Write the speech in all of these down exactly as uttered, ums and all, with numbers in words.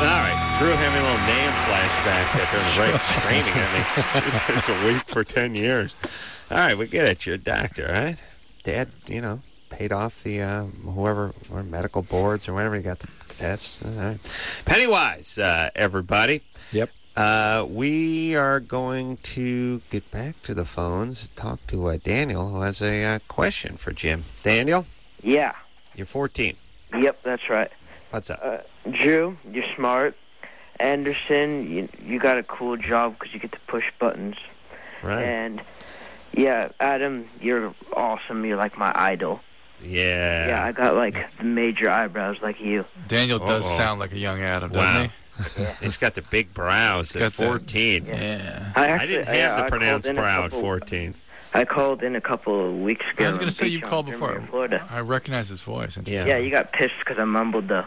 right, Drew having a little name flashback there during the break, screaming at me. It's a week for ten years. All right, we get it. You're a doctor, right? Dad, you know, paid off the uh, whoever, or medical boards or whatever, he got the tests. All right. Pennywise, uh, everybody. Yep. Uh, we are going to get back to the phones, talk to uh, Daniel, who has a uh, question for Jim. Daniel? Yeah. You're fourteen. Yep, that's right. What's up? Uh, Drew, you're smart. Anderson, you, you got a cool job because you get to push buttons. Right. And, yeah, Adam, you're awesome. You're like my idol. Yeah. Yeah, I got, like, the major eyebrows like you. Daniel does Uh-oh. sound like a young Adam, doesn't Wow. he? Yeah. He's got the big brows at got the- fourteen. Yeah. Yeah. I, I actually, didn't have yeah, the I pronounced called in a brow at couple- fourteen. I called in a couple of weeks ago. I was going on to say you Beach called on before. Germany, Florida. I recognize his voice. Yeah. Yeah, you got pissed because I mumbled the...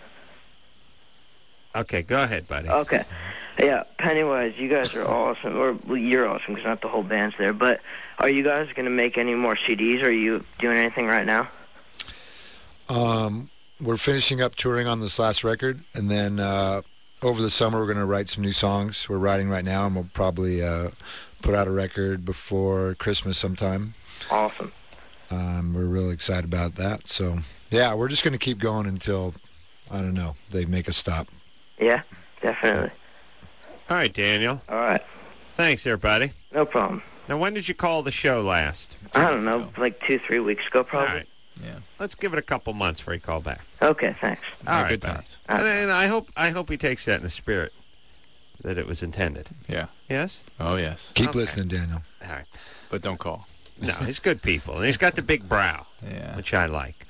Okay, go ahead, buddy. Okay. Yeah, Pennywise, you guys are awesome. Or well, you're awesome because not the whole band's there. But are you guys going to make any more C Ds? Or are you doing anything right now? Um, we're finishing up touring on this last record, and then uh, over the summer we're going to write some new songs. We're writing right now, and we'll probably uh, put out a record before Christmas sometime. Awesome. Um, we're really excited about that. So, yeah, we're just going to keep going until, I don't know, they make us stop. Yeah, definitely. All right, Daniel. All right. Thanks, everybody. No problem. Now, when did you call the show last? I don't know, like two, three weeks ago, All probably. right. Yeah. Let's give it a couple months before he call back. Okay, thanks. All Yeah, right, good buddy. times. And, and I hope I hope he takes that in the spirit that it was intended. Yeah. Yes? Oh, yes. Keep Okay. listening, Daniel. All right. But don't call. No, he's good people. And he's got the big brow, Yeah. which I like.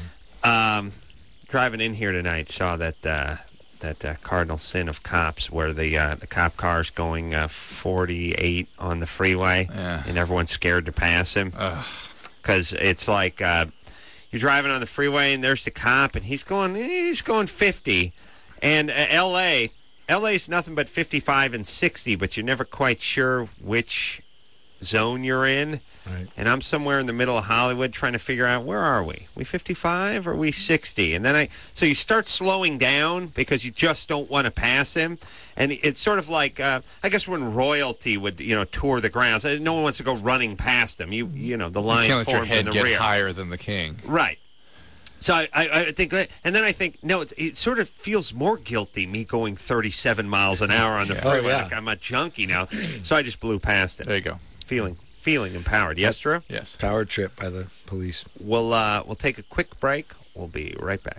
Um, driving in here tonight, saw that uh, that uh, cardinal sin of cops where the uh, the cop car's going uh, forty-eight on the freeway Yeah. and everyone's scared to pass him. Ugh. Because it's like uh, you're driving on the freeway and there's the cop and he's going he's going fifty, and uh, L A L A's nothing but fifty-five and sixty, but you're never quite sure which zone you're in. Right. And I'm somewhere in the middle of Hollywood trying to figure out, where are we? We fifty-five or are we sixty? And then I so you start slowing down because you just don't want to pass him. And it's sort of like uh, I guess when royalty would, you know, tour the grounds, no one wants to go running past him. You you know, the You line can't let your forms in head the get rear. higher than the king. Right. So I, I, I think, and then I think, no, it, it sort of feels more guilty, me going thirty-seven miles an hour on the Yeah. freeway. Oh, yeah. Like I'm a junkie now. So I just blew past it. There you go. Feeling feeling empowered. Yes, Drew? Yes. Power trip by the police. We'll, uh, we'll take a quick break. We'll be right back.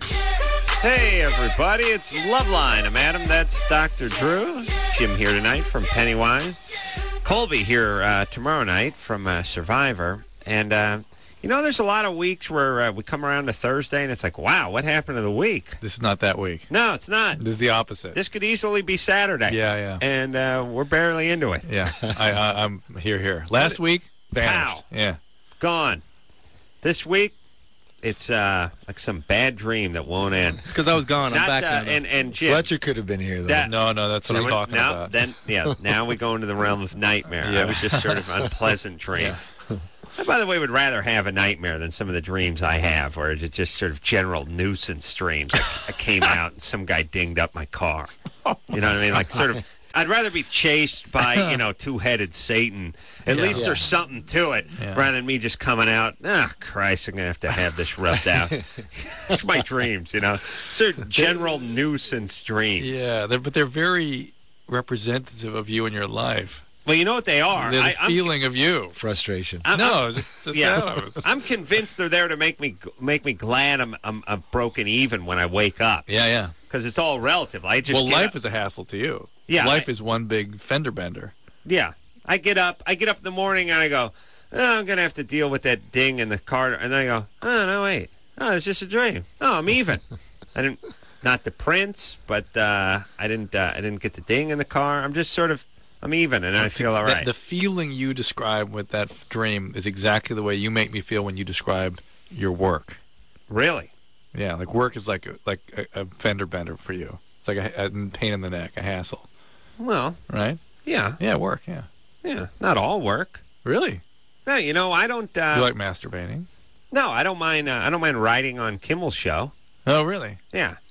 Hey, everybody. It's Loveline. I'm Adam. That's Doctor Drew. Jim here tonight from Pennywise. Colby here uh, tomorrow night from uh, Survivor. And, uh, you know, there's a lot of weeks where uh, we come around to Thursday and it's like, wow, what happened to the week? This is not that week. No, it's not. This is the opposite. This could easily be Saturday. Yeah, yeah. And uh, we're barely into it. Yeah. I, I, I'm here, here. Last week, vanished. Pow. Yeah. Gone. This week, it's uh, like some bad dream that won't end. It's because I was gone. I'm Not, back uh, now. and, and Jim. Fletcher could have been here, though. That- No, no, that's what I'm So talking now, about. Then, yeah, now we go into the realm of nightmare. Yeah. I was just sort of unpleasant dream. Yeah. I, by the way, would rather have a nightmare than some of the dreams I have, where it's just sort of general nuisance dreams. Like I came out and some guy dinged up my car. You know what I mean? Like sort of. I'd rather be chased by, you know, two-headed Satan. At Yeah. least Yeah. there's something to it, Yeah. rather than me just coming out, ah, Christ, I'm going to have to have this rubbed out. It's my dreams, you know. Sort of general nuisance dreams. Yeah, they're, but they're very representative of you in your life. Well, you know what they are. They're the I, I'm- feeling of you. Frustration. I'm- no, I'm- it's, it's yeah. Adams. I'm convinced they're there to make me make me glad I'm I'm, I'm broken even when I wake up, Yeah, yeah. because it's all relative. I just Well, get life up- is a hassle to you. Yeah, Life I- is one big fender bender. yeah. I get up. I get up in the morning and I go, oh, I'm gonna have to deal with that ding in the car, and then I go, oh no, wait, oh, it's just a dream. Oh, I'm even. I didn't not the prince, but uh, I didn't uh, I didn't get the ding in the car. I'm just sort of I'm even, and I feel all The- right. The feeling you describe with that dream is exactly the way you make me feel when you describe your work. Really? Yeah, like work is like a, like a, a fender bender for you. It's like a, a pain in the neck, a hassle, Well, right? yeah, Yeah, work. Yeah, yeah. Not all work. really. No, you know I don't. Uh, You like masturbating? no, I don't mind. Uh, I don't mind writing on Kimmel's show. Oh, really? Yeah,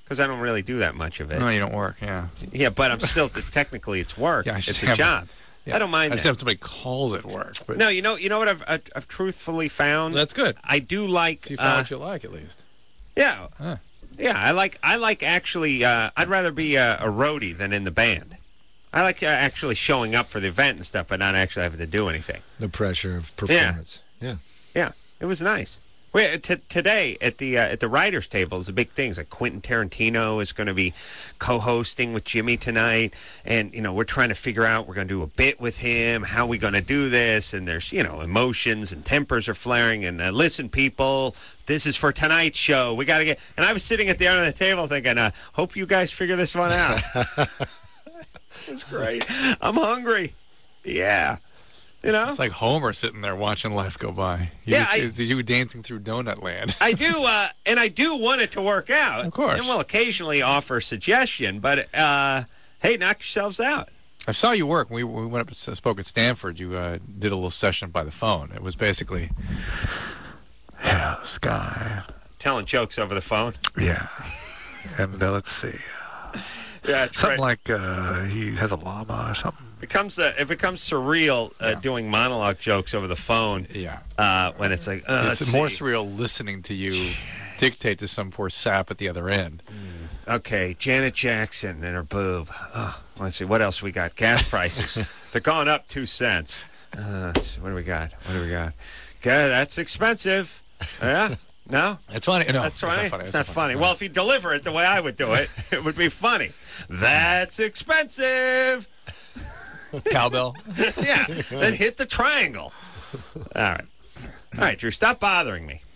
because I don't really do that much of it. No, you don't work. Yeah. Yeah, but I'm still it's, technically it's work. Yeah, I it's just a have- job. Yeah. I don't mind I just that. have somebody calls it work. But No, you know, you know what I've I've, I've truthfully found. that's good. I do like. So you found uh, what you like, at least. yeah, Huh. yeah. I like I like actually. Uh, I'd rather be a, a roadie than in the band. I like uh, actually showing up for the event and stuff, but not actually having to do anything. The pressure of performance. Yeah. Yeah, it was nice. Wait, t- today at the uh, at the writers' table is a big thing. It's like Quentin Tarantino is going to be co-hosting with Jimmy tonight, and you know we're trying to figure out we're going to do a bit with him. How are we going to do this? And there's you know emotions and tempers are flaring. And uh, listen, people, this is for tonight's show. We got to get. And I was sitting at the end of the table thinking, uh, hope you guys figure this one out. It's great. I'm hungry. Yeah. You know? It's like Homer sitting there watching life go by. You Yeah, just, I- it's you dancing through Donut Land. I do, uh, and I do want it to work out. Of course. And we'll occasionally offer a suggestion, but uh, hey, knock yourselves out. I saw you work. We we went up and spoke at Stanford. You uh, did a little session by the phone. It was basically, yeah, this guy. Telling jokes over the phone. Yeah. And uh, let's see. Yeah, it's Something great. like uh, he has a llama or something. It becomes uh, it becomes surreal uh, Yeah. doing monologue jokes over the phone. Yeah. Uh, when it's like uh, It's let's more see. surreal listening to you dictate to some poor sap at the other end. Okay, Janet Jackson and her boob. Oh, let's see what else we got. Gas prices they're going up two cents. Uh, let's see, what do we got? What do we got? Okay, that's expensive. Yeah. No. It's funny. No, That's funny. It's not funny. It's not funny. Well, if you deliver it the way I would do it, it would be funny. That's expensive. Cowbell. Yeah. Then hit the triangle. All right. All right, Drew, stop bothering me.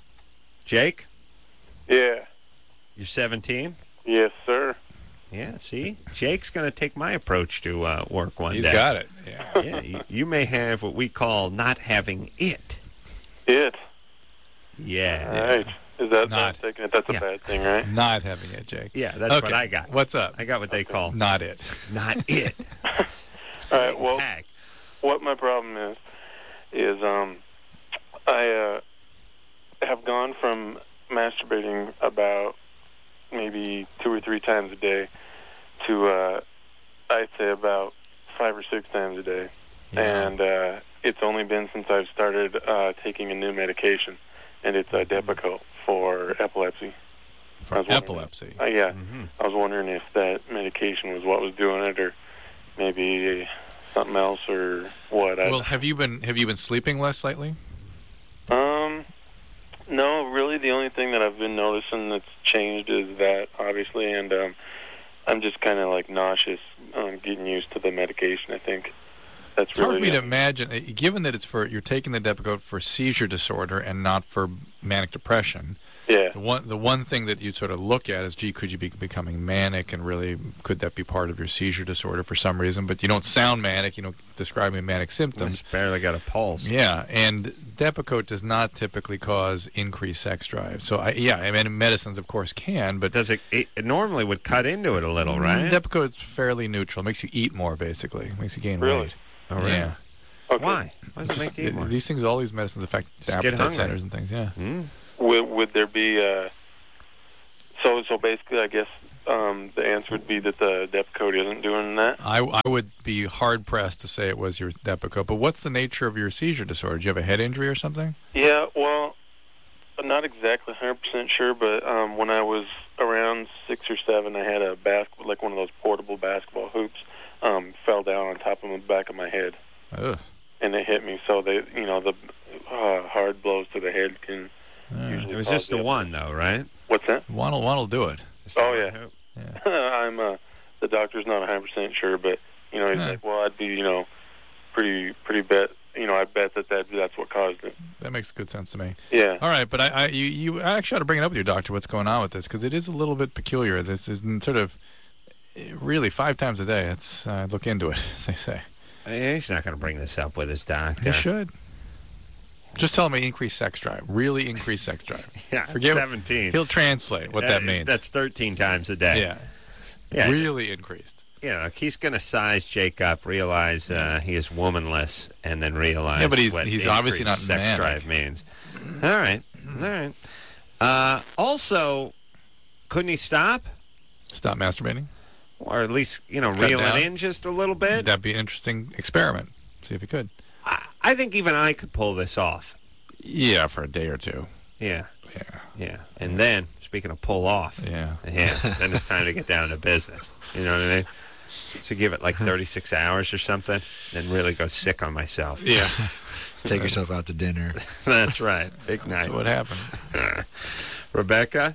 Jake, Yeah. you're seventeen? Yes, sir. Yeah, see? Jake's going to take my approach to uh, work one He's day. got it. Yeah. Yeah, you, you may have what we call not having it. It. Yeah. All right. Is that Not. I'm taking it? That's a Yeah. bad thing, right? Not having it, Jake. Yeah, that's Okay. what I got. What's up? I got what they call Not it. not it. All right. Well, Tag. what my problem is is um, I uh, have gone from masturbating about maybe two or three times a day to uh, I'd say about five or six times a day, Yeah. and uh, it's only been since I've started uh, taking a new medication, and it's uh, Depakote for epilepsy. I For was wondering- epilepsy. Uh, yeah, Mm-hmm. I was wondering if that medication was what was doing it, or maybe something else, or what. I, Well, have you been have you been sleeping less lately? Um, no, really, the only thing that I've been noticing that's changed is that, obviously, and um, I'm just kind of like nauseous, um, getting used to the medication. I think that's It's hard really for me to it. imagine, uh, given that it's for you're taking the Depakote for seizure disorder and not for manic depression. Yeah, The one the one thing that you sort of look at is, gee, could you be becoming manic, and really could that be part of your seizure disorder for some reason? But you don't sound manic. You don't describe any manic symptoms. Just barely got a pulse. Yeah, and Depakote does not typically cause increased sex drive. So, I, yeah, I mean, medicines, of course, can, but Does it, it? It normally would cut into it a little, right? Depakote's fairly neutral. It makes you eat more, basically. It makes you gain Really? weight. Oh, really? Yeah. okay. Why? Why does it Just, make you eat more? these things, all these medicines affect Just get appetite hungry. centers and things, yeah. Hmm? Would, would there be, uh, so, so basically, I guess um, the answer would be that the Depakote isn't doing that? I, I would be hard-pressed to say it was your Depakote, but what's the nature of your seizure disorder? Do you have a head injury or something? Yeah, well, I'm not exactly one hundred percent sure, but um, when I was around six or seven, I had a basket, like one of those portable basketball hoops, um, fell down on top of the back of my head, Ugh. and it hit me. So they, you know, the uh, hard blows to the head can Yeah. usually It was cause just the the one, though, right? What's that? One will, one will do it. Just the Oh, one yeah. hoop. I'm uh, the doctor's not one hundred percent sure, but you know, he's Yeah. like, well, I'd be, you know, pretty, pretty bet, you know, I bet that, that that's what caused it. That makes good sense to me. Yeah. All right, but I, I you, you actually ought to bring it up with your doctor. What's going on with this? Because it is a little bit peculiar. This is sort of really five times a day. It's uh, look into it, as they say. Eh, He's not going to bring this up with his doctor. He should. Just tell him he increased sex drive. Really increased sex drive. Yeah, Forget- seventeen. He'll translate what Uh, that means. That's thirteen times a day. yeah. Yeah, Really increased. You know, he's going to size Jake up, realize uh, he is womanless, and then realize Yeah, but he's- what he's obviously not increased sex manic. drive means. All right, all right. Uh, also, couldn't he stop? Stop masturbating? Or at least, you know, Cut reel down. it in just a little bit? That'd be an interesting experiment. See if you could. I, I think even I could pull this off. Yeah, for a day or two. Yeah. Yeah. Yeah. And then, speaking of pull off, Yeah. yeah, then it's time to get down to business. You know what I mean? So give it like thirty-six hours or something, and really go sick on myself. Yeah. Take yourself out to dinner. That's right. Big night. So what happened? Rebecca?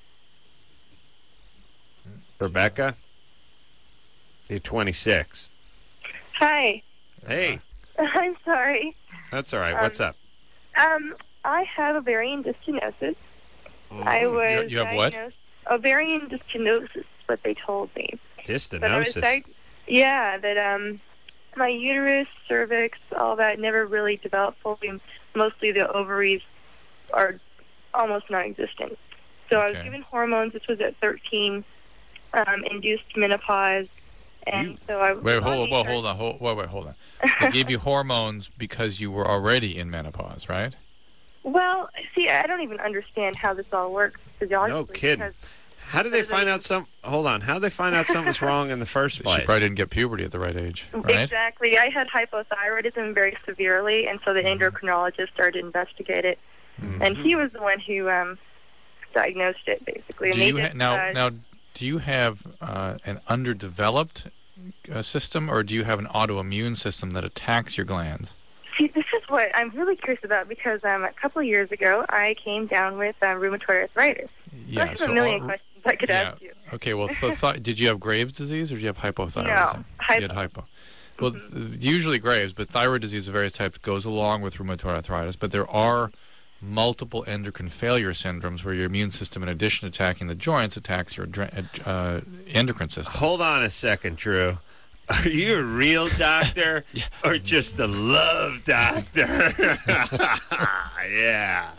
Rebecca? You're twenty-six. Hi. Hey, I'm sorry. that's all right. What's up? Um, I have ovarian dystenosis. I was you have what? diagnosed ovarian dystenosis. Is what they told me. But I was Dystenosis. diag- yeah, that um, my uterus, cervix, all that never really developed fully. Mostly the ovaries are almost non-existent. So I was Okay. given hormones. This was at thirteen. Um, induced menopause, and You- so I Wait, hold, on well, the- hold on. Hold, wait, wait, hold on. They gave you hormones because you were already in menopause, right? Well, see, I don't even understand how this all works physiologically. No kidding. because- How did they But find they- out some? Hold on. How did they find out something's wrong in the first She place? probably didn't get puberty at the right age, right? Exactly. I had hypothyroidism very severely, and so the Mm-hmm. endocrinologist started to investigate it, Mhm. and he was the one who um, diagnosed it, basically. Do And they you ha- just, now uh, now do you have uh, an underdeveloped uh, system, or do you have an autoimmune system that attacks your glands? see, this is what I'm really curious about, because um, a couple of years ago, I came down with um, rheumatoid arthritis. So I have a million uh, questions I could yeah. ask you. Okay, well, so th- did you have Graves' disease or did you have hypothyroidism? No, hypo. You had hypo. Well, th- usually Graves, but thyroid disease of various types goes along with rheumatoid arthritis. But there are multiple endocrine failure syndromes where your immune system, in addition to attacking the joints, attacks your adre- uh, endocrine system. Hold on a second, Drew. Are you a real doctor or just a love doctor? Yeah.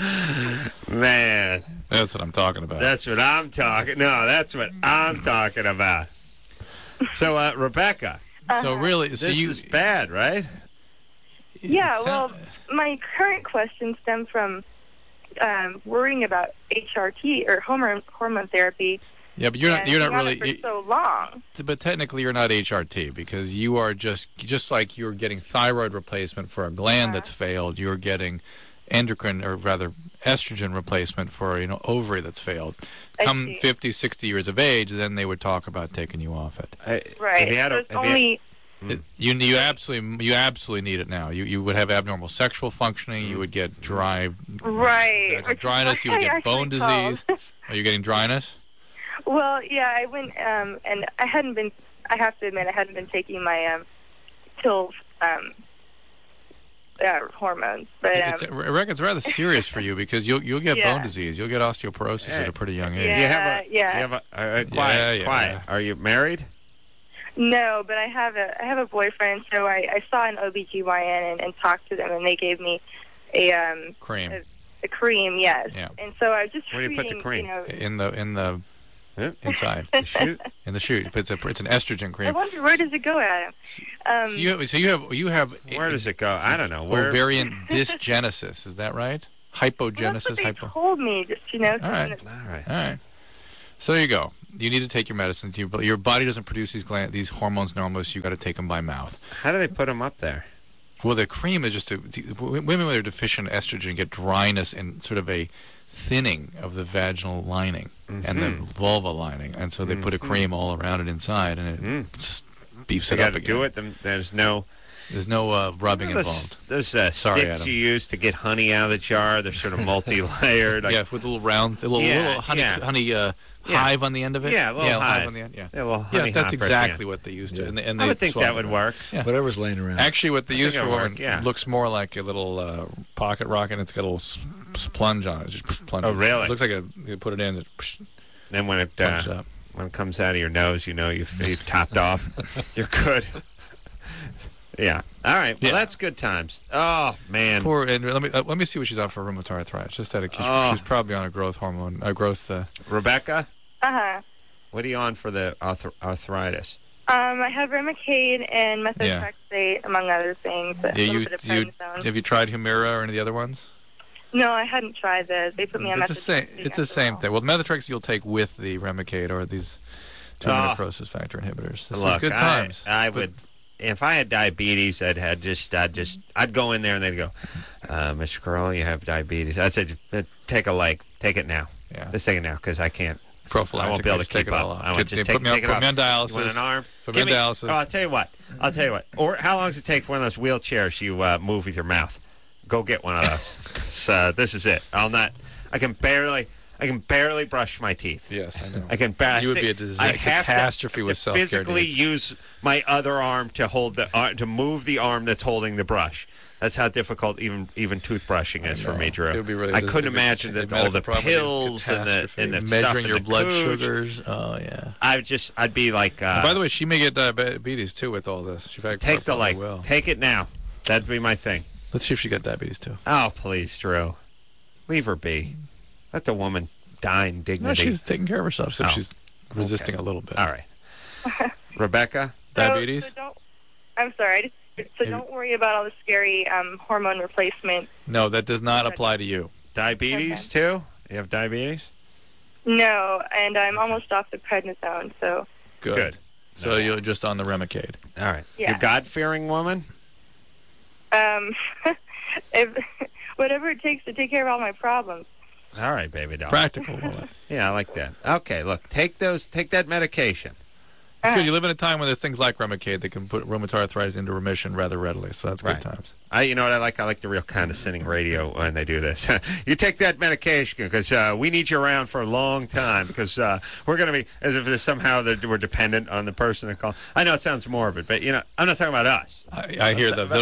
Man, That's what I'm talking about. that's what I'm talking. No, that's what I'm talking about. So, uh, Rebecca, so really, so this you is bad, right? Yeah, it well, sound- my current question stems from um, worrying about H R T or hormone hormone therapy. yeah, but you're not and you're not being on really. it for you- so long. But technically, you're not H R T because you are just just like you're getting thyroid replacement for a gland Uh-huh. that's failed. You're getting endocrine, or rather estrogen replacement for a, you know ovary that's failed. I Come see. fifty, sixty years of age, then they would talk about taking you off it. I, Right. Have you had so a, it's have you- only It- you you absolutely you absolutely need it now. You you would have abnormal sexual functioning. You would get dry right. uh, which is dryness. You why would I get bone actually called. disease. Are you getting dryness? Well, yeah, I went um, and I hadn't been. I have to admit, I hadn't been taking my um, pills, um, uh, hormones, but um, It's, I reckon it's rather serious for you because you'll you'll get Yeah. bone disease. You'll get osteoporosis at a pretty young age. Yeah. you have a, yeah. you have a, uh, quiet, Yeah, yeah. quiet. Are you married? no, but I have a I have a boyfriend, so I, I saw an O B G Y N and, and talked to them, and they gave me a um, Cream a, a cream, yes. Yeah. And so I was just Where do you put the reading, cream? You know, in the in the Yeah. inside Shoot. in the chute. It's a it's an estrogen I cream. wonder where does it go at? Um, So you have, so you have you have Where does it go? I don't know. Where? ovarian dysgenesis. Is that right? well, that's what Hypogenesis. they Hypo. told me. Just you know, something right. that- All right. All right. So there you go. You need to take your medicines. You, your body doesn't produce these gland, these hormones normally, so you got to take them by mouth. How do they put them up there? Well, the cream is just a, women that are deficient in estrogen get dryness and sort of a thinning of the vaginal lining and the Mhm. vulva lining, and so they put a cream all around it inside, and it Mm. s- beefs They it got up to again. do it. Then There's no. There's no uh, rubbing those, involved. Those uh, Sorry, sticks Adam. you use to get honey out of the jar. They're sort of multi-layered. Like, Yeah, with a little round, a little, Yeah, little honey, yeah. honey uh, Yeah. hive on the end of it. Yeah, a little hive. on the end. Yeah, yeah, well, yeah, honey that's hopper, exactly yeah. what they used to. Yeah. And, they- and I they would think swallow that would it. work. Yeah. Whatever's laying around. Actually, what they I use think for it'll one work, yeah. looks more like a little uh, pocket rocket. It's got a little s- splunge on it. Just plunge Oh, it. really? It looks like a, you put it in, it psh, Then when it plunge it uh, up. when it comes out of your nose, you know you've, you've topped off. You're good. Yeah. All right. Well, Yeah. that's good times. Oh man. Poor, and let me uh, let me see what she's on for rheumatoid arthritis. Just out of she's, Oh. she's probably on a growth hormone, a growth. Uh, Rebecca, uh-huh. what are you on for the arth- arthritis? Um, I have Remicade and methotrexate, among other things. A yeah, little you bit of you prednisone. have you tried Humira or any of the other ones? No, I hadn't tried this. They put me on It's the same. methotrexate It's the after same all. thing. Well, methotrexate you'll take with the Remicade or these two Oh. necrosis factor inhibitors. This Look, is good I, times. I But- would, if I had diabetes, I'd had just, I'd just, I'd go in there and they'd go, uh, Mister Carl, you have diabetes. I'd say, take a leg, take it now. Yeah. Let's take it now because I can't. Prophylactic. I won't be able to just take keep it up. all off. I want Get- just they take, put me on, take it put off. me on dialysis. You want an arm? Put Give me me, on dialysis. Oh, I'll tell you what. I'll tell you what. Or how long does it take for one of those wheelchairs you uh, move with your mouth? Go get one of those. 'Cause, uh, this is it. I'll not. I can barely. I can barely brush my teeth. Yes, I know. I can barely. You would be a dis- I have catastrophe to, with to self-care physically needs. use my other arm to hold the uh, to move the arm that's holding the brush. That's how difficult even even toothbrushing is for me, Drew. It would be really, I it'd be- couldn't it'd be imagine a that all the medical problem, pills and the catastrophe. and the measuring stuff in your the blood cooch. sugars. Oh yeah. I would just I'd be like. Uh, By the way, she may get diabetes too with all this. She fact, take the probably like. will. Take it now. That'd be my thing. Let's see if she got diabetes too. Oh please, Drew, leave her be. Let the woman die in No, dignity. she's taking care of herself, so Oh, she's resisting okay. a little bit. All right, Rebecca. So- Diabetes? So, don't, I'm sorry. I just, so Maybe- don't worry about all the scary um, hormone replacement. No, that does not apply to you. Diabetes too? You have diabetes? No, and I'm almost off the prednisone, so Good. Good. So you're just on the Remicade. All right. Yeah. You God-fearing woman? um, if, whatever it takes to take care of all my problems. All right, baby doll. Practical woman. Yeah, I like that. Okay, look, take those, take that medication. It's good. You live in a time when there's things like Remicade that can put rheumatoid arthritis into remission rather readily. So that's Right. good times. I, you know what I like? I like the real condescending radio when they do this. You take that medication because uh, we need you around for a long time because uh, we're going to be, as if there's somehow that we're dependent on the person that call. I know it sounds morbid, but, you know, I'm not talking about us. I, I hear that.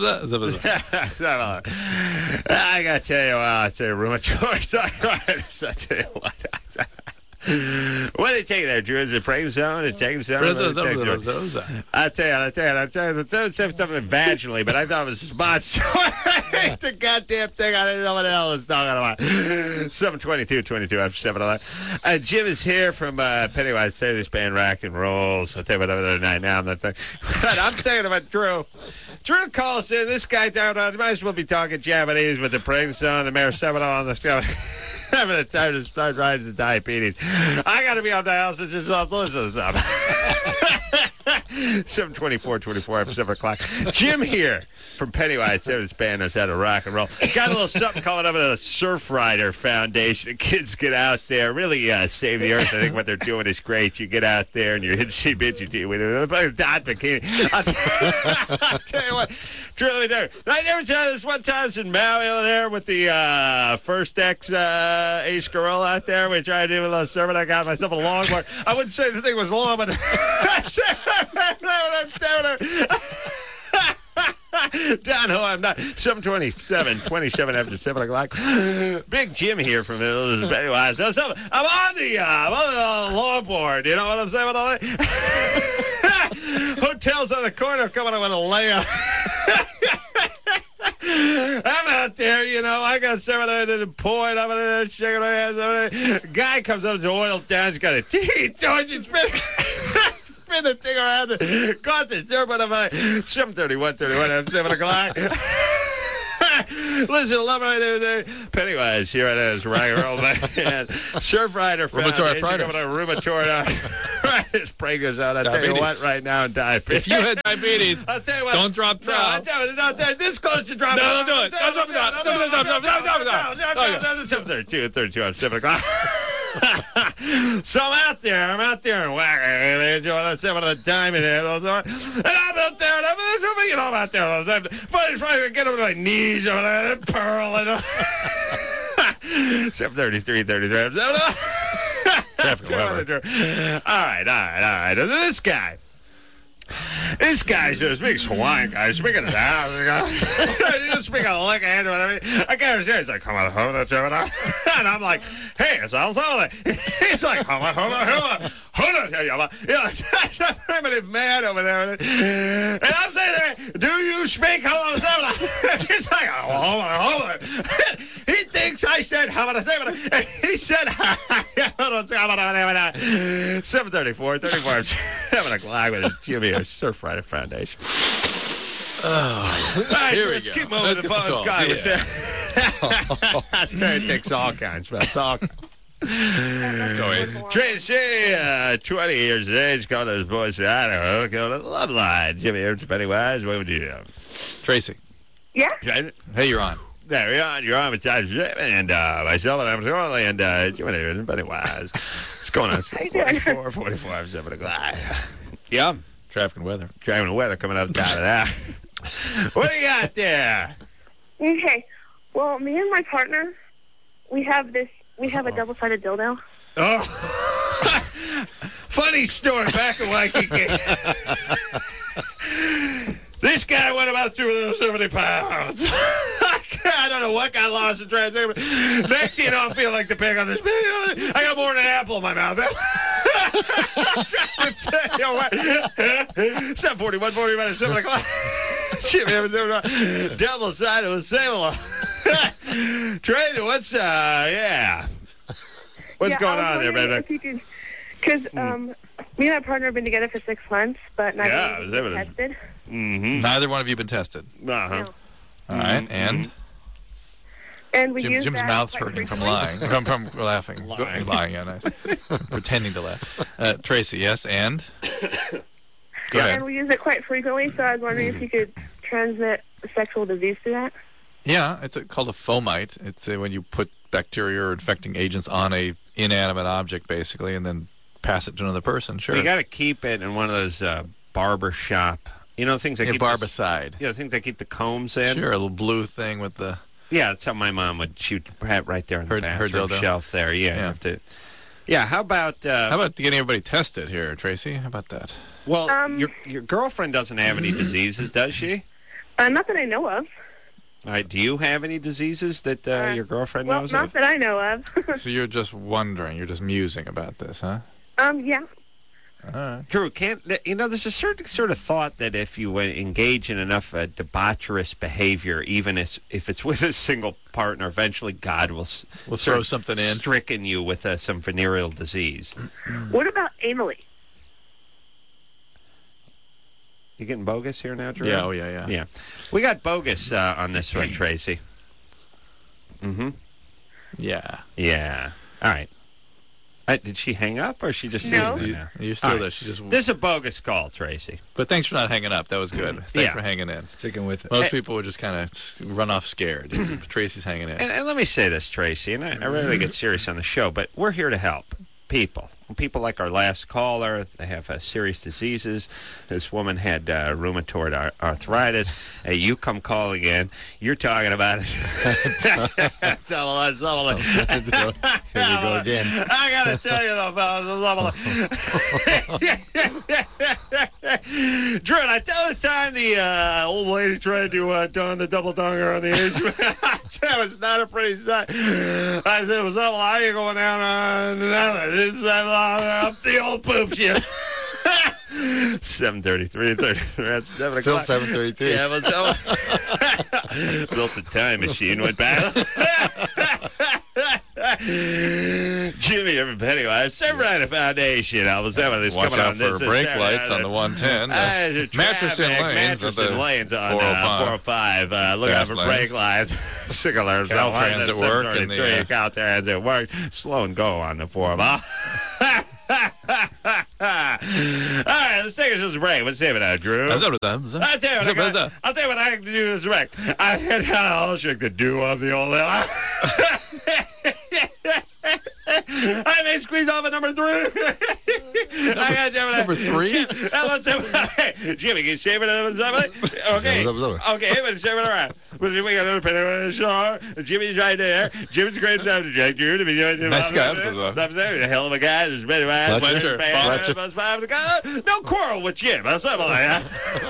I got to tell you, well, I say rheumatoid arthritis. I tell you what. What do they take there, Drew? Is it prednisone? Is it prednisone? I tell you, I tell you, I tell you, I tell you something vaginally, but I thought it was spots. The goddamn thing, I didn't know what the hell I was talking about. seven twenty-two, twenty-two after seven eleven. Uh, Jim is here from uh, Pennywise. Say this band rock and rolls. I'll tell you what other night now. I'm not talking. But I'm talking about Drew. Drew calls in. This guy down on, might as well be talking Japanese with the prednisone, the Maracetamol on the stuff. Having a time to start riding the diabetes. I got to be on dialysis yourself to listen to stuff. seven twenty-four, twenty-four after seven o'clock. Jim here from Pennywise. This band knows how to rock and roll. Got a little something coming up with the Surf Rider Foundation. Kids get out there, really uh, save the earth. I think what they're doing is great. You get out there and you're itsy bitsy with a dot bikini. I'll, I'll tell you what. Drew, let me tell you. I never tell you this one time I was in Maui over there with the uh, first ex uh, Ace Gorilla out there. We tried to do a little surfing. I got myself a longboard. I wouldn't say the thing was long, but down who I'm not. seven twenty-seven, twenty-seven after seven o'clock. Big Jim here from Pennywise. I'm on the, uh, I'm on the longboard. You know what I'm saying? With all that? Hotels on the corner coming up with a layup. I'm out there, you know. I got seven of the point. I'm in there shaking my hands. Guy comes up to oil down. He's got a tea torch and spin, spin the thing around. Caught the serpent of my seven thirty-one, thirty-one at seven o'clock. Listen, love right there. Pennywise here it is, rock and roll man. Surf Rider Rheumatoid Foundation. arthritis. Coming on rheumatoid arthritis. Breakers out. I tell you Diabetes. what, right now, diabetes. If you had diabetes, I'll tell you what. don't drop No, I'll trout. tell you, don't tell you, this close to dropping. No, don't do it. Don't drop it. Don't do it. Don't do it. Don't do it. Don't do it. seven thirty-two, thirty-two on seven o'clock. So I'm out there. I'm out there and whacking. Enjoying seven of the diamond head. And I'm out there. And I'm, you know, I'm out there. I'm finally trying to get over to my knees over there and pearl. And seven thirty-three, thirty-three. Traffic, whatever. All right, all right, all right. This guy. This guy's just speaks Hawaiian guy. Speaking of that, he doesn't speak a lick of Andrew. I mean, I can't understand. He's like, come on, hold on, and I'm like, hey, it's all solid. He's like, hold on, hold on, hold on, hold on, you know, I'm primitive man over there, and I'm saying, do you speak hold on, he's like, hold on, hold on. He thinks I said, how about I say it? He said, hold on, seven thirty-four, thirty-four, seven o'clock with Jimmy. Surf Rider Foundation. Oh, all right, Here we let's go. keep moving. Let's The get some boss calls. guy Yeah. was there. It takes all kinds. That's all. Let's go, Ace. Tracy, uh, twenty years of age, called his voice, I don't know, called it Love Line. Jimmy Evans, Pennywise, what would you do? Tracy. Yeah? Hey, you're on. There we are. You're on with Josh and uh, myself, and I'm Shirley, and uh, Jimmy Evans, Pennywise. What's going on? How you doing? forty-four, forty-four, seven o'clock. Yeah. Traffic and weather. Traffic and weather coming up out of that. What do you got there? Okay. Well, me and my partner, we have this, we have a double-sided dildo. Oh, funny story. Back in Waikiki, this guy went about two hundred seventy pounds. I don't know what got lost in translation. Next thing you know, I'm feeling like the pig on this. I got more than an apple in my mouth. seven forty-one, forty minutes, seven o'clock. Double sided with same. Tracy, what's, uh, yeah. What's yeah, going I was on there, wondering baby? if you could, because um, me and my partner have been together for six months, but neither Yeah, of it us was been evident. tested. Mm-hmm. Neither one of you been tested. Uh-huh. No. All right, Mhm, and And we Jim, use Jim's that mouth's quite hurting from frequently. lying. From, from laughing. Lying. Lying, yeah, nice. Pretending to laugh. Uh, Tracy, yes, and? Go And ahead. we use it quite frequently, so I was wondering if you could transmit sexual disease through that. Yeah, it's a, called a fomite. It's uh, when you put bacteria or infecting agents on a inanimate object, basically, and then pass it to another person. Sure. You got to keep it in one of those uh, barber shop, you know, things that Yeah, keep the, barbicide. you know, things that keep the combs in. Sure, a little blue thing with the... Yeah, that's how my mom would shoot have right there on the Her- her bathroom dildo. shelf there. Yeah. Yeah. you have to- yeah. How about? Uh, How about getting everybody tested here, Tracy? How about that? well, Um, your your girlfriend doesn't have any diseases, does she? Uh, not that I know of. All right. Do you have any diseases that uh, Uh, your girlfriend Well, knows not of? that I know of. So you're just wondering, you're just musing about this, huh? um, yeah. All right. True. Can't you know? There's a certain sort of thought that if you uh, engage in enough uh, debaucherous behavior, even as, if it's with a single partner, eventually God will s- We'll sort throw of something in. stricken you with uh, some venereal disease. What about anally? You getting bogus here now, Drew? Yeah, oh yeah, yeah. Yeah. We got bogus uh, on this one, Tracy. Mm-hmm. Yeah. Yeah. All right. Uh, did she hang up, or is she just No. sitting You, there now? you're still All there. right. She just... This is a bogus call, Tracy. But thanks for not hanging up. That was good. Thanks Yeah. for hanging in. Sticking with it. Most Hey. people would just kind of run off scared. Tracy's hanging in. And, and let me say this, Tracy, and I, I really get serious on the show, but we're here to help people. People like our last caller, they have uh, serious diseases. This woman had uh, rheumatoid ar- arthritis. Hey, you come calling in. You're talking about it. Tell us, tell us. Here we go again. I gotta tell you though, fellas, Drew, and I tell the time the uh, old lady tried to uh, don the double donger on the issue. That was not a pretty sight. I said, "What's up? How you going down on another? It's uh, up the old poop shit." seven thirty-three, thirty, seven Still o'clock. seven thirty-three. Yeah, but so built a time machine, went back. Jimmy, everybody, I serve right a foundation. I was having this Watch coming out on. for This is brake Saturday. lights on the one ten. Uh, Uh, there's a mattress in traffic, lanes. Mattress at the in lanes on four oh uh, five. four oh five. Uh, look out Fast for brake lanes. lights. Signalers. Caltrans at work and the, uh, Caltrans at work. Slow and go on the four oh five. All right, let's take a just break. Let's save it out, Drew. I'll tell you what I, got, I'll tell you what I can do this break. I had all shit to do on the old I may squeeze off at number three. I got Jimmy, number three? Jim, uh, let's hey, Jimmy, can you shave it at somebody? Okay. Okay, but shave it around. We got another penny with a shore. Jimmy's right there. Jimmy's great subject here to be doing Nice guy. A hell of a guy. There's many guys. Fletcher. Fletcher. No quarrel with Jim. Or something like that.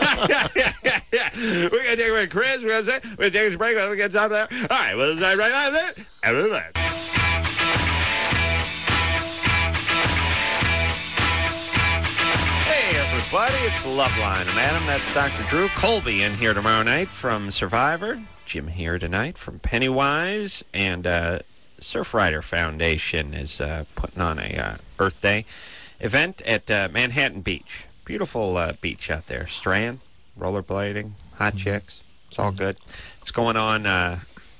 We're going to take a break. Chris, we're going to say, we're going to take a break. We're going to get something there. All right, well, right now, there. After that. Hey, everybody, it's Loveline. I'm Adam. That's Doctor Drew Colby in here tomorrow night from Survivor. Jim here tonight from Pennywise. And uh, Surfrider Foundation is uh, putting on a uh, Earth Day event at uh, Manhattan Beach. Beautiful uh, beach out there. Strand, rollerblading, hot chicks. It's all good. It's going on uh,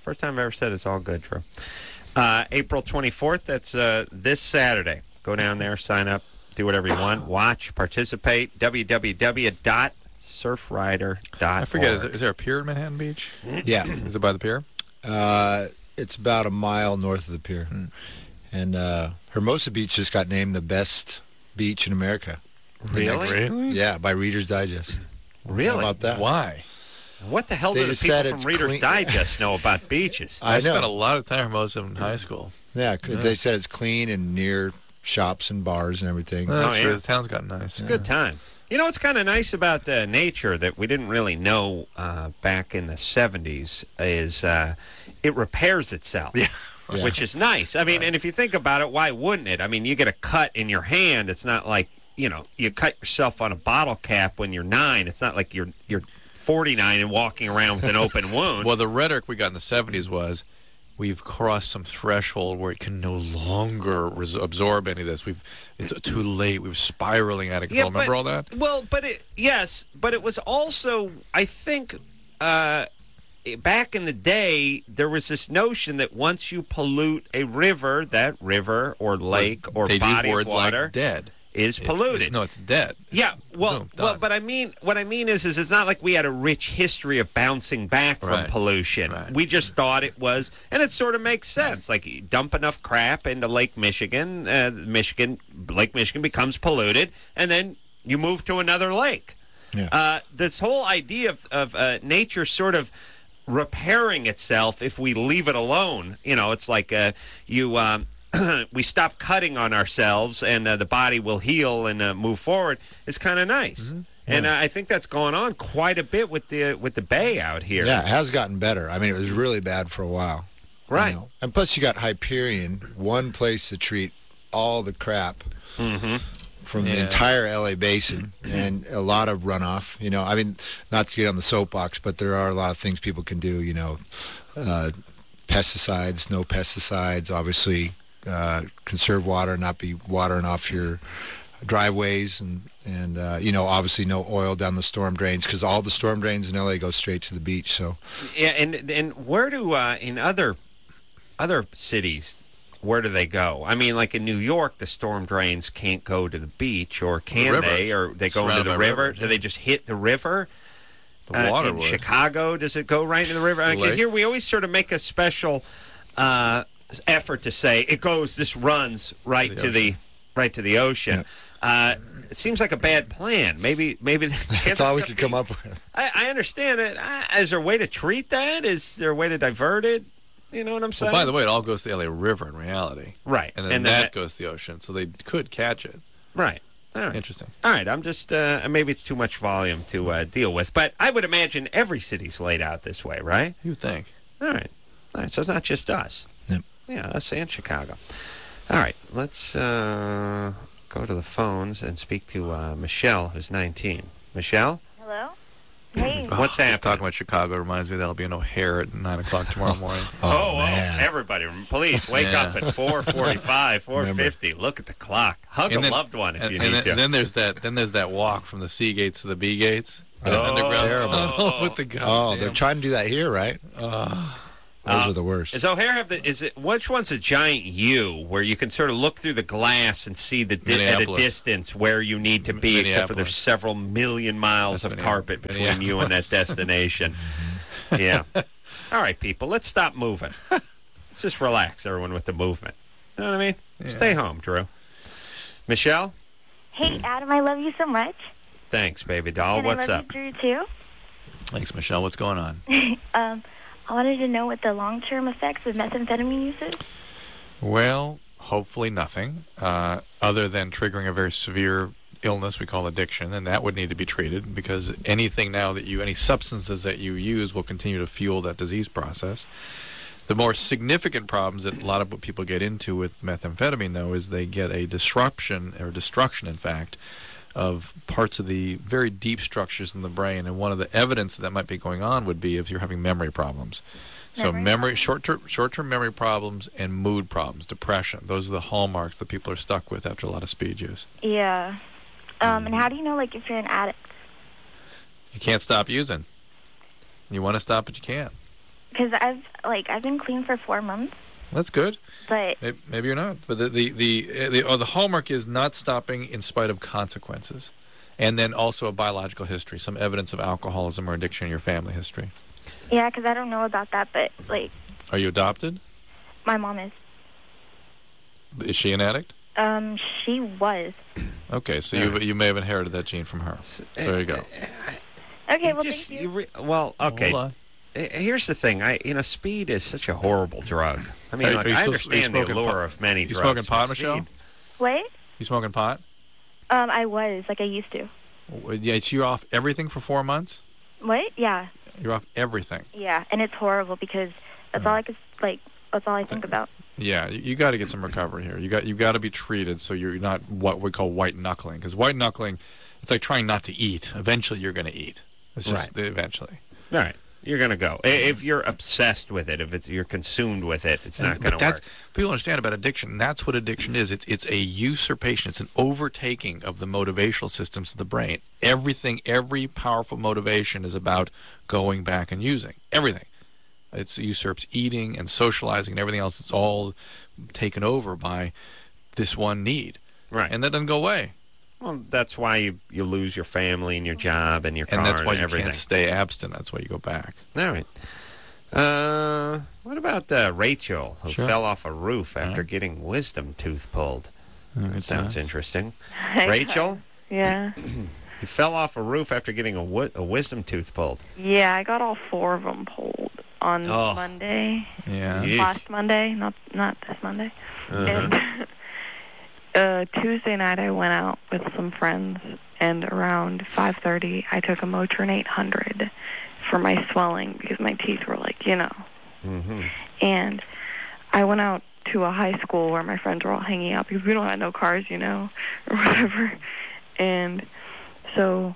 First time I've ever said it's all good, Drew. Uh, April twenty-fourth, that's uh, this Saturday. Go down there, sign up, do whatever you want, watch, participate, w w w dot surfrider dot org. I forget, is there, is there a pier in Manhattan Beach? Yeah. Is it by the pier? Uh, it's about a mile north of the pier. Hmm. And uh, Hermosa Beach just got named the best beach in America. Really? Really? Yeah, by Reader's Digest. Really? How about that? Why? What the hell They do the just people said from it's Reader's clean- Digest know about beaches? I, I spent a know. lot of time in Hermosa in high school. Yeah, 'cause they said it's clean and near shops and bars and everything. Oh, that's yeah. true. The town's gotten nice. It's a good time. You know what's kind of nice about uh, nature that we didn't really know uh, back in the seventies is uh, it repairs itself. Yeah. Yeah. Which is nice. I mean, and if you think about it, why wouldn't it? I mean, you get a cut in your hand. It's not like, you know, you cut yourself on a bottle cap when you're nine. It's not like you're you're forty-nine and walking around with an open wound. Well, the rhetoric we got in the seventies was, we've crossed some threshold where it can no longer res- absorb any of this. We've It's too late. We're spiraling out of control. Yeah, but- Remember all that? Well, but it, yes, but it was also, I think, uh, back in the day, there was this notion that once you pollute a river, that river or lake or They'd body use words of water like dead. is It- polluted. no, it's dead. Yeah, well, Boom, well, done. but I mean, what I mean is, is it's not like we had a rich history of bouncing back from Right. pollution. Right. We just thought it was, and it sort of makes sense. Like you dump enough crap into Lake Michigan, uh, Michigan, Lake Michigan becomes polluted, and then you move to another lake. Yeah. Uh, this whole idea of, of uh, nature sort of repairing itself if we leave it alone. You know, it's like uh, you. Um, we stop cutting on ourselves, and uh, the body will heal and uh, move forward. It's kind of nice, Mm-hmm. and uh, I think that's going on quite a bit with the with the bay out here. Yeah, it has gotten better. I mean, it was really bad for a while. you Right. know. And plus, you got Hyperion, one place to treat all the crap Mm-hmm. from the Yeah. entire L A basin and a lot of runoff. You know, I mean, not to get on the soapbox, but there are a lot of things people can do. You know, uh, pesticides, no pesticides, obviously. Uh, conserve water, not be watering off your driveways, and and uh, you know, obviously no oil down the storm drains, because all the storm drains in L A go straight to the beach. So Yeah, and and where do uh, in other other cities? Where do they go? I mean, like in New York, the storm drains can't go to the beach, or can rivers. they? Or they go into Surrounded the by river? rivers, Do yeah. they just hit the river? The water uh, in would. Chicago, does it go right into the river? I mean, 'cause Lake. here we always sort of make a special uh, effort to say it goes. This runs right The to the right to the ocean. Yeah. Uh, it seems like a bad plan. Maybe maybe that's all we could come up with. I, I understand it. Uh, is there a way to treat that? Is there a way to divert it? You know what I'm saying? Well, by the way, it all goes to the L A River in reality. right, And then and that goes to the ocean, so they could catch it. right. All right. Interesting. All right, I'm just, uh, maybe it's too much volume to uh, deal with, but I would imagine every city's laid out this way, right? You would think. All right. All right, so it's not just us. Yep. Yeah, us and Chicago. All right, let's uh, go to the phones and speak to uh, Michelle, who's nineteen. Michelle? Hello? Hey. What's Oh, just happening? talking about Chicago reminds me that'll be in O'Hare at nine o'clock tomorrow morning. Oh, oh, man. everybody, please wake Yeah. up at four forty-five, four fifty. Look at the clock. Hug And a then- loved one if and, you and need then, to. then there's that. Then there's that walk from the C gates to the B gates. That Oh, underground terrible. tunnel with the goddamn. Oh, they're trying to do that here, right? Uh, Those Uh, are the worst. Is O'Hare have the? Is it which one's a giant U where you can sort of look through the glass and see the di- at a Minneapolis. distance where you need to be, except for there's Minneapolis. several million miles That's of Minneap- carpet between you and that Minneapolis. destination. Yeah. All right, people, let's stop moving. Let's just relax, everyone, with the movement. You know what I mean? Yeah. Stay home, Drew. Michelle, Hey, Adam, I love you so much. thanks, baby doll. and What's I love up? you, Drew, too. thanks, Michelle. What's going on? um, I wanted to know what the long-term effects of methamphetamine use is. Well, hopefully nothing, uh, other than triggering a very severe illness we call addiction, and that would need to be treated, because anything now that you, any substances that you use will continue to fuel that disease process. The more significant problems that a lot of what people get into with methamphetamine, though, is they get a disruption, or destruction, in fact, of parts of the very deep structures in the brain. And one of the evidence that, that might be going on would be if you're having memory problems. So Memory memory, short-term, short-term memory problems and mood problems, depression. Those are the hallmarks that people are stuck with after a lot of speed use. Yeah. Um, and how do you know, like, if you're an addict? You can't stop using. You want to stop, but you can't. because I've like I've been clean for four months. That's good. But maybe, maybe you're not. But the the the, the, oh, the hallmark is not stopping in spite of consequences, and then also a biological history, some evidence of alcoholism or addiction in your family history. Yeah, because I don't know about that. But like, are you adopted? My mom is. Is she an addict? Um, she was. Okay, so you you may have inherited that gene from her. So there you go. Okay, well, just, thank you. you re- well, okay. Hold on. Here's the thing. I, you know, speed is such a horrible drug. I mean, Are- like, are you I still- understand are you the smoking allure pot? of many You drugs. smoking pot, but Michelle? speed- What? You smoking pot? Um, I was like I used to. Yeah, so you're off everything for four months. What? Yeah, You're off everything. yeah, and it's horrible because that's all I could like. That's all I think about. Yeah, you, you got to get some recovery here. You got you got to be treated so you're not what we call white knuckling. Because white knuckling, it's like trying not to eat. Eventually, you're going to eat. It's just Right. eventually. All right. You're going to go. I- If you're obsessed with it, if it's, you're consumed with it, it's not And- going but to that's, work. People understand about addiction. That's what addiction is. It's it's a usurpation. It's an overtaking of the motivational systems of the brain. Everything, every powerful motivation is about going back and using everything. It usurps eating and socializing and everything else. It's all taken over by this one need, Right. and that doesn't go away. Well, that's why you, you lose your family and your job and your car And that's why you everything. can't stay abstinent. That's why you go back. All right. Uh, what about uh, Rachel, who Sure. fell off a roof after Uh-huh. getting wisdom tooth pulled? That good sounds time. interesting. Hey, Rachel, Yeah. you fell off a roof after getting a, wi- a wisdom tooth pulled. Yeah, I got all four of them pulled on Oh. Monday. Yeah. Yeesh. Last Monday, not not this Monday. Uh-huh. And uh, Tuesday night, I went out with some friends, and around five thirty, I took a Motrin eight hundred for my swelling because my teeth were like, you know. Mm-hmm. And I went out to a high school where my friends were all hanging out because we don't have no cars, you know, or whatever. And so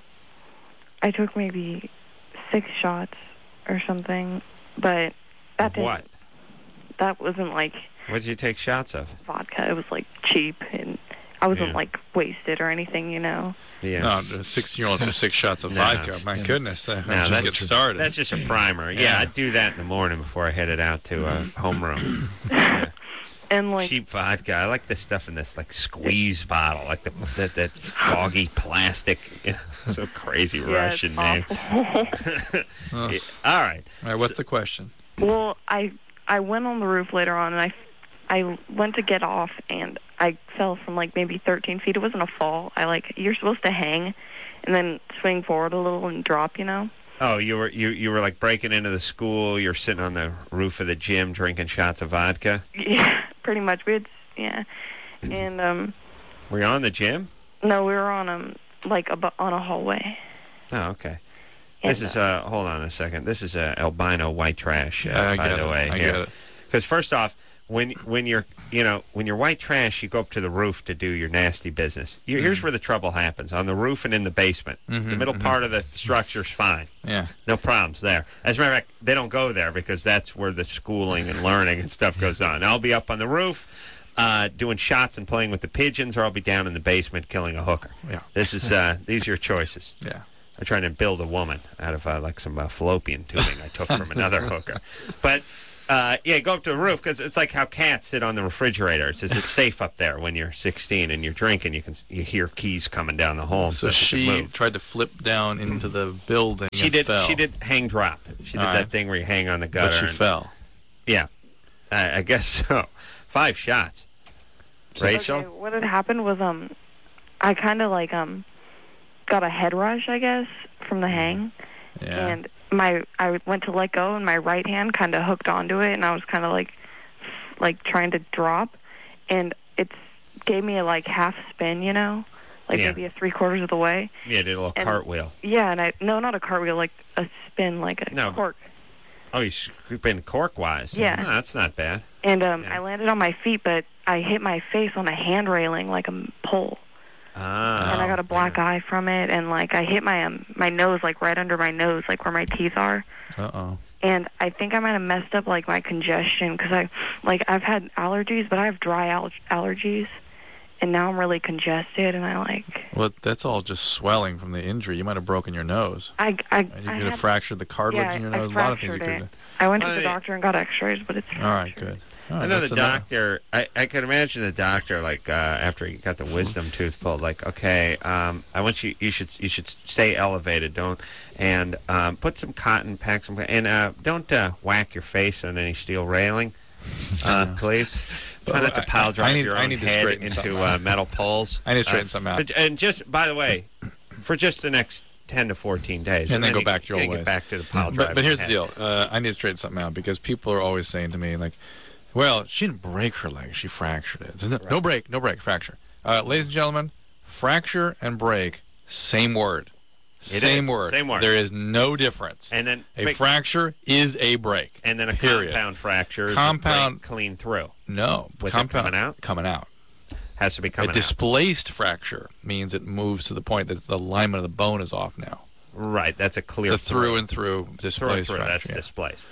I took maybe six shots or something, but that Of didn't- what? that wasn't like What did you take shots of? vodka. It was like cheap, and I wasn't Yeah. like wasted or anything, you know. Yeah. No, the sixteen-year-old for six shots of No. vodka. My goodness, uh, No, just that's get started. That's just a primer. Yeah, Yeah. I'd do that in the morning before I headed out to uh, homeroom. Yeah. And like Cheap vodka. I like this stuff in this like squeeze bottle, like the that, that foggy plastic. So crazy yeah, Russian it's name. awful. Ugh. Yeah. All right. All right, what's the question? Well, I I went on the roof later on, and I I went to get off, and I fell from like maybe thirteen feet. It wasn't a fall. I like you're supposed to hang, and then swing forward a little and drop, you know. Oh, you were you you were like breaking into the school. You're sitting on the roof of the gym drinking shots of vodka. Yeah, pretty much. We had yeah, and um Were you on the gym? no, we were on um like a bu- on a hallway. Oh, okay. And, This is uh. Hold on a second. This is uh, albino white trash. Uh, I by get the it. way, I here. get it. Because first off, when when you're you know when you're white trash, you go up to the roof to do your nasty business. You, Here's where the trouble happens: on the roof and in the basement. Mhm, the middle mhm. part of the structure's fine. Yeah. No problems there. As a matter of fact, they don't go there because that's where the schooling and learning and stuff goes on. I'll be up on the roof uh, doing shots and playing with the pigeons, or I'll be down in the basement killing a hooker. Yeah. This is uh, these are your choices. Yeah. I'm trying to build a woman out of uh, like some uh, fallopian tubing I took from another hooker. But uh, yeah, go up to the roof because it's like how cats sit on the refrigerator. It's, it's safe up there when you're sixteen and you're drinking. You can you hear keys coming down the hall. And So stuff. You can she move. tried to flip down into the building She and did. fell. She did hang drop. She did All that right. thing where you hang on the gutter. But she and- fell. Yeah, I, I guess so. Five shots. Rachel. Okay, what had happened was um, I kind of like um, got a head rush, I guess, from the hang, Yeah. and my I went to let go, and my right hand kind of hooked onto it, and I was kind of like, like trying to drop, and it gave me a like half spin, you know, like Yeah. maybe a three quarters of the way. Yeah, did a little And- cartwheel. Yeah, and I no, not a cartwheel, like a spin, like a No. cork. Oh, you been cork-wise. Yeah. No, that's not bad. And um, Yeah. I landed on my feet, but I hit my face on a hand railing like a m- pole. Ah. And I got a black eye from it, and like I hit my um, my nose like right under my nose, like where my teeth are. Uh oh. And I think I might have messed up like my congestion because I like I've had allergies, but I have dry al- allergies, and now I'm really congested, and I like. Well, that's all just swelling from the injury. You might have broken your nose. I I. And you I could had, have fractured the cartilage yeah, in your I nose. A lot of things you fractured could it. have. I went to Well, the yeah. doctor and got X-rays, but it's. All right, good. All right, I know the that's enough. doctor. I, I could imagine the doctor, like uh, after he got the wisdom tooth pulled, like, okay, um, I want you. You should you should stay elevated. Don't and um, put some cotton, pack some, and uh, don't uh, whack your face on any steel railing, uh, please. Try not to pile drive I need- your I own need to head straighten into something uh, out. metal poles. I need to straighten Uh, something out. but- And just by the way, for just the next ten to fourteen days, And then go you back to your gotta old get ways. back to the pile drive. But, but here's the deal. Uh, I need to straighten something out because people are always saying to me, like, well, she didn't break her leg. She fractured it. No, no break, no break, fracture. Uh, ladies and gentlemen, fracture and break, same word. It Same is, word. same word. There is no difference. And then a but- fracture is a break. And then a period. compound fracture is Compound- a break clean through. No. With it compound, coming out? Coming out. Has to be coming a out. displaced fracture means it moves to the point that the alignment of the bone is off now. Right, that's a clear It's a through and through through and displaced through. That's fracture. yeah. displaced.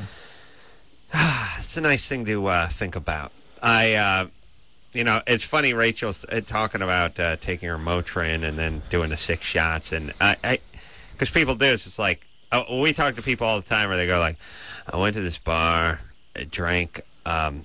It's a nice thing to uh, think about. I, uh, you know, it's funny. Rachel's uh, talking about uh, taking her Motrin and then doing the six shots, and I, because people do this. It's like oh, we talk to people all the time where they go like, "I went to this bar, I drank." Um,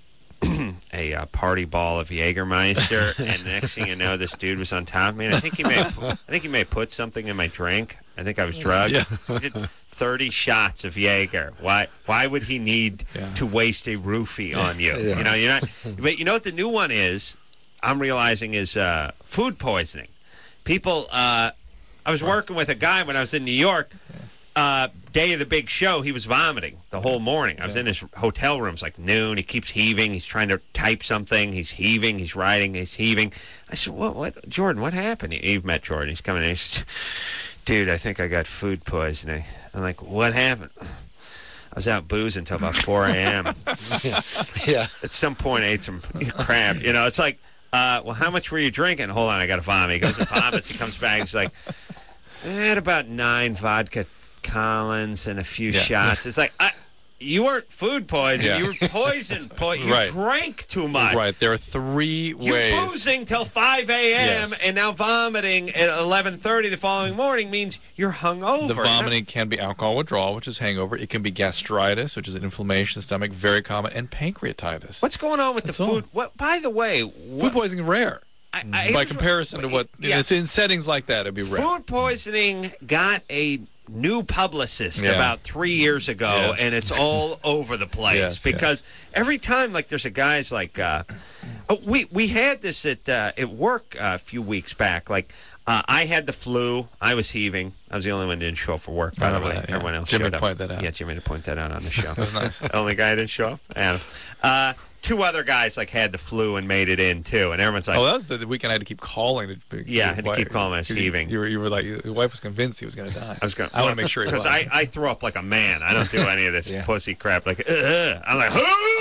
a uh, party ball of Jägermeister, and the next thing you know, this dude was on top of me. And I think he may, have, I think he may have put something in my drink. I think I was drugged. Yeah. He did thirty shots of Jaeger. Why? Why would he need Yeah. to waste a roofie on you? Yeah. You know, you're not. But you know what the new one is? I'm realizing is uh, food poisoning. People. Uh, I was working with a guy when I was in New York. Uh, day of the big show, he was vomiting the whole morning. I was in his hotel room. It's like noon. He keeps heaving. He's trying to type something. He's heaving. He's writing. He's heaving. I said, "What? What, Jordan? What happened?" You've met Jordan. He's coming in. He says, "Dude, I think I got food poisoning." I'm like, "What happened?" I was out boozing until about four a.m. Yeah. At some point, I ate some crab. You know, it's like, uh, well, how much were you drinking? Hold on, I got to vomit. He goes and vomits. He comes back. He's like, I had about nine vodka Collins and a few Yeah. shots. It's like, I, you weren't food poisoning. Yeah. You were poison. Po- you Right. drank too much. Right. There are three You're ways. boozing till five a.m. Yes. and now vomiting at eleven thirty the following morning means you're hungover. The You're not- vomiting can be alcohol withdrawal, which is hangover. It can be gastritis, which is an inflammation of the stomach, very common, and pancreatitis. What's going on with That's the all. food? What? By the way, Food what, poisoning is rare. I, I, By here's comparison to what, yeah. it's in settings like that, it'd be rare. Food poisoning got a new publicist Yeah. about three years ago, Yes. and it's all over the place Yes, because yes. every time, like, there's a guy's like, uh, oh, we we had this at uh, at work uh, a few weeks back. Like, uh, I had the flu, I was heaving. I was the only one who didn't show up for work. By I the remember way, that, yeah. everyone else Jimmy showed up. pointed that out. Yeah, Jimmy to point that out on the show. That was nice. Only guy who didn't show up. Adam. Uh, two other guys like had the flu and made it in too, and everyone's like, Oh, that was the weekend I had to keep calling. To, Yeah, I had to keep calling when I was you, heaving. You were, you were like, your wife was convinced he was going to die. I was going. I want to make sure he because was. I, I throw up like a man. I don't do any of this Yeah. pussy crap. Like Ugh. I'm like,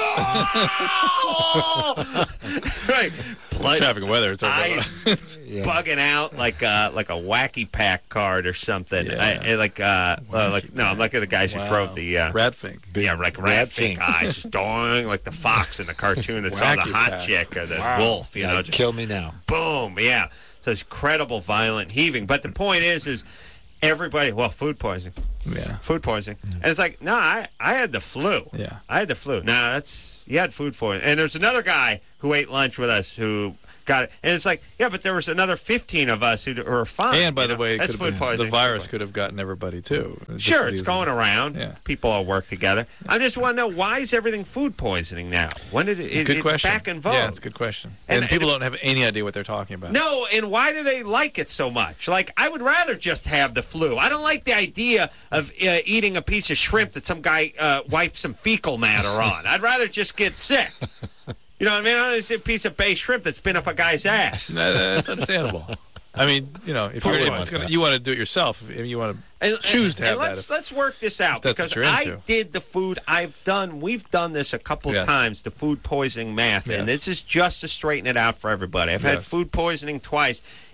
right, blood, Traffic and weather. It's over. eyes Yeah. bugging out like a like a wacky pack card or something. Yeah. I, I like uh, uh, like no, I'm like the guys who Wow. drove the uh, Radfink. yeah, like Rat rat Fink. fink eyes, just doing like the fox in the cartoon that saw the Wacky hot pack. chick or the Wow. wolf. You Yeah, know, just kill me now. boom, yeah. So it's credible, violent heaving. But the point is, is everybody, well, food poisoning, Yeah. food poisoning, and it's like, no, I, I had the flu. Yeah. I had the flu. No, that's you had food poisoning. And there's another guy who ate lunch with us who got it, and it's like, yeah, but there was another fifteen of us who d- were fine. And by you the know? way, it that's could food have been, the poisoning. virus could have gotten everybody too. Just Sure, as it's easily. going around. Yeah. People all work together. I just want to know, why is everything food poisoning now? When did it, it Good it's question. back in vogue? Yeah, it's a good question. And- And, people and- don't have any idea what they're talking about. No, and why do they like it so much? Like, I would rather just have the flu. I don't like the idea of uh, eating a piece of shrimp that some guy uh, wiped some fecal matter on. I'd rather just get sick. You know what I mean? I don't see a piece of bay shrimp that's been up a guy's ass. No, that's understandable. I mean, you know, if, you're, Food if poisoning. it's gonna, you want to do it yourself, if you want to And, choose to and have let's, that. Let's work this out, that's because what you're I into. did the food. I've done. We've done this a couple Yes. times. The food poisoning math, and Yes. this is just to straighten it out for everybody. I've had Yes. food poisoning twice.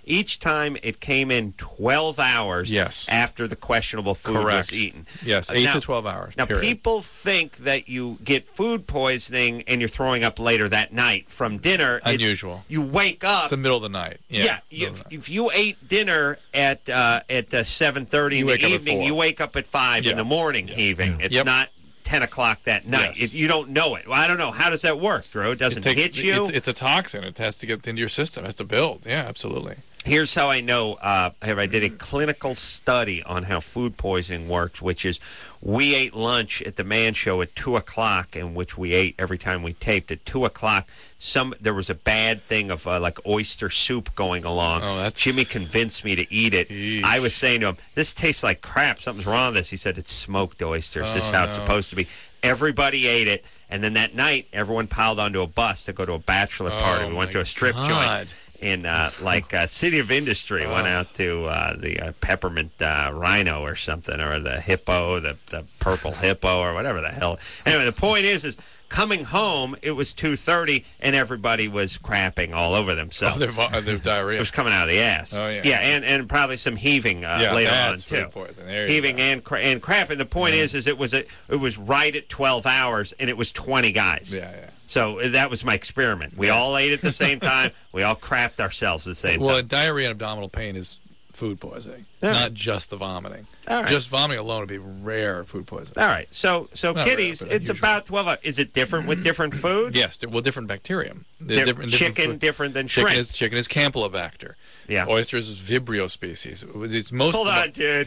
each time it came in twelve hours Yes. after the questionable food Correct. was eaten. Yes, Uh, eight now- to twelve hours. Now, period. people think that you get food poisoning and you're throwing up later that night from dinner. It- Unusual. you wake up. It's the middle of the night. Yeah. Yeah, you, middle of the night. if you ate dinner at uh, at uh, seven thirty in You the wake up at evening, four. you wake up at five Yeah. in the morning heaving. It's Yep. not ten o'clock that night. Yes. It, you don't know it. Well, I don't know. How does that work, Drew? It doesn't It takes- hit you? It's, it's a toxin. It has to get into your system. It has to build. Yeah, absolutely. Here's how I know. Uh, I did a clinical study on how food poisoning works, which is we ate lunch at the Man Show at two o'clock, in which we ate every time we taped at two o'clock. Some there was a bad thing of uh, like oyster soup going along. Oh, that's- Jimmy convinced me to eat it. Eesh. I was saying to him, "This tastes like crap. Something's wrong with this." He said, "It's smoked oysters. this is Oh, how it's no. supposed to be." Everybody ate it, and then that night, everyone piled onto a bus to go to a bachelor party. Oh, we went my to a strip God. joint in uh, like uh, City of Industry. Went Oh. out to uh, the uh, peppermint uh, rhino or something, or the hippo, the, the purple hippo, or whatever the hell. Anyway, the point is, is coming home, it was two thirty, and everybody was crapping all over Oh, themselves. they're, vo- they're It diarrhea. was coming out of the ass. Oh, yeah. Yeah, and, and probably some heaving uh, Yeah, later on that's too. food poisoning. There you Heaving go. and cra- and crap. And the point Yeah. is, is it was a, it was right at twelve hours, and it was twenty guys. Yeah, yeah. So uh, that was my experiment. We all ate at the same time. We all crapped ourselves at the same Well, time. diarrhea and abdominal pain is food poisoning, Yeah. not just the vomiting. All right. Just vomiting alone would be rare food poisoning. All right. So so Not kitties, rare, but it's unusual. about twelve hours. Is it different with different food? Yes, di- well, different bacterium. Di- Di- different, different chicken food. different than Chicken shrimp. is chicken is Campylobacter. Yeah. Oysters is Vibrio species. It's most. Hold on, dude.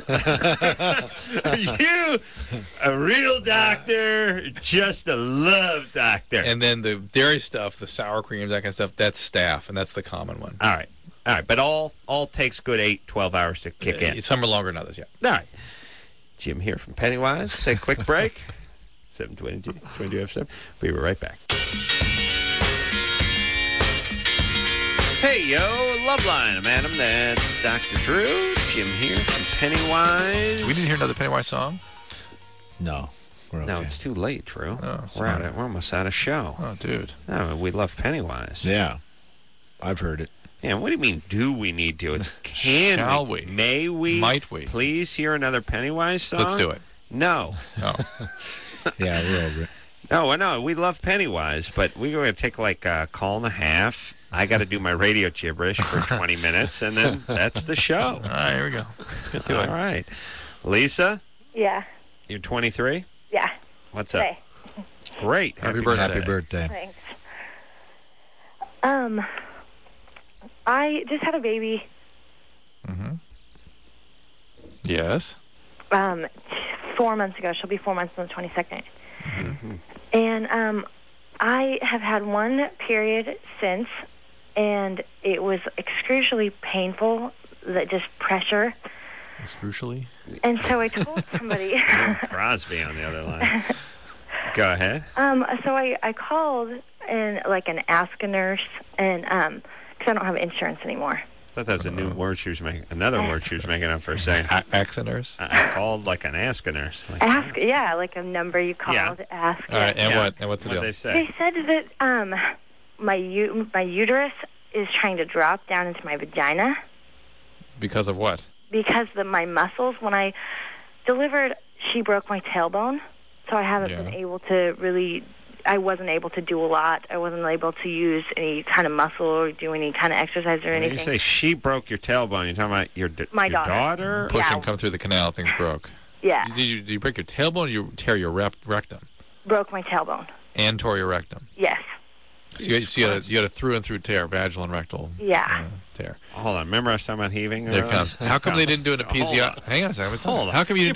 You, a real doctor, just a love doctor. And then the dairy stuff, the sour cream, that kind of stuff, that's staph, and that's the common one. all right. All right. But all all takes good eight, twelve hours to kick in. Uh, Some are longer than others, yeah. All right. Jim here from Pennywise. Take a quick break. seven twenty-two, twenty-two F seven. We'll be right back. Hey, yo, Loveline. I'm Adam. That's Doctor Drew. Jim here from Pennywise. We didn't hear another Pennywise song? No, we're okay. No, it's too late, Drew. Oh, we're, sorry. out of, we're almost out of show. Oh, dude. No, we love Pennywise. Yeah, I've heard it. Yeah, what do you mean, do we need to? It's can Shall we? we? May we? Might we? Please hear another Pennywise song? Let's do it. No. Oh. Yeah, we're over it. No, no, we love Pennywise, but we're going to take like a call and a half. I got to do my radio gibberish for twenty minutes, and then that's the show. All right, here we go. Let's get to All it. right. Lisa, Yeah. you're twenty-three? Yeah. What's up? Today. Great. Happy birthday. Happy birthday. Thanks. Um, I just had a baby. Mm-hmm. Yes. Um, four months ago. She'll be four months on the twenty-second. Mm-hmm. And um, I have had one period since, and it was excruciatingly painful. That just pressure. It's crucially. And so I told somebody. Bill Crosby on the other line. Go ahead. Um, so I, I called and like and asked a nurse, and um, because I don't have insurance anymore. I thought that was a new word she was making. Another word she was making up for a second. A- accenters. I, I called like an ask a nurse. Like, Ask, yeah, like a number you called. Yeah. Ask. All right, and yeah. what? And what's the What'd deal? they say? They said that um, my u- my uterus is trying to drop down into my vagina Because of what? because the my muscles. When I delivered, she broke my tailbone, so I haven't Yeah. been able to really. I wasn't able to do a lot. I wasn't able to use any kind of muscle or do any kind of exercise or When anything. you say she broke your tailbone, you're talking about your, d- My your daughter. daughter? Pushing Yeah. come through the canal, things broke. yeah, Did you, did you break your tailbone or did you tear your rep- rectum? broke my tailbone. And tore your rectum? Yes. So you, so you, had a, you had a through and through tear, vaginal and rectal Yeah. uh, tear. Hold on. Remember I was talking about heaving? There it earlier? comes. How come they didn't do an Hold on. episio- Hang on a second. Hold on. How come you You didn't